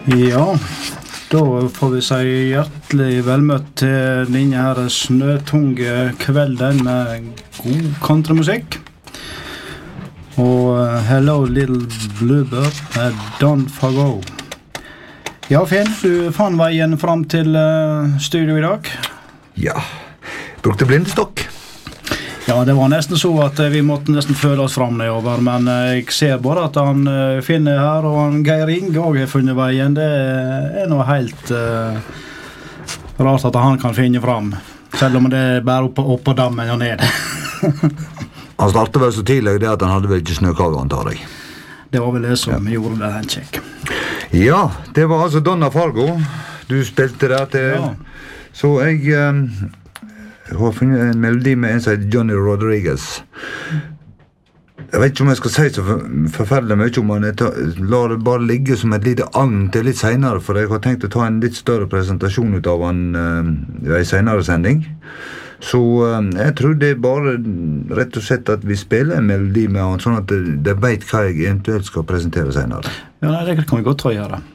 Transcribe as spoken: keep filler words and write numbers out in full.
Ja, da får vi si hjertelig velmøtt til denne her snøtunge kvelden med god countrymusikk. Og uh, Hello Little Bluebird med Don't Forgo. Ja, Finn, du fant veien fram til uh, studio i dag. Ja, brukte blindestokk. Ja, det var nesten så at uh, vi måtte nesten føle oss fram nedover, men uh, jeg ser bare at han uh, finner her, og han Geir Inge også har funnet veien. Det er noe helt uh, rart at han kan finne fram, selv om det er bare opp, opp på dammen og ned. Han startet vel så tidlig det at han hadde vel ikke snøkage, antar jeg. Det var vel det som ja. Gjorde det en kjekk. Ja, det var altså Donna Fargo. Du spilte der til... Ja. Så jeg, um, jeg har funnet en melodi med en som heter Johnny Rodriguez. Jeg vet ikke om jeg skal si så forferdelig mye om han. Jeg lar det bare ligge som et lite agn til litt senere, for jeg har tenkt å ta en litt større presentasjon ut av han uh, i en senere sending. Så um, jeg tror det er bare rett og slett at vi spiller en melodi med han, sånn at de vet hva jeg eventuelt skal presentere senere. Ja, det kan vi godt ta og gjøre.